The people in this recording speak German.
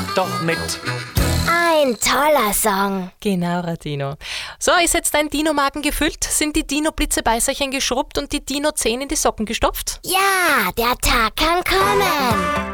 doch nicht. Ein toller Song. Genau, Radino. So, ist jetzt dein Dino-Magen gefüllt? Sind die Dino-Blitzebeißerchen geschrubbt und die Dino-Zehen in die Socken gestopft? Ja, der Tag kann kommen.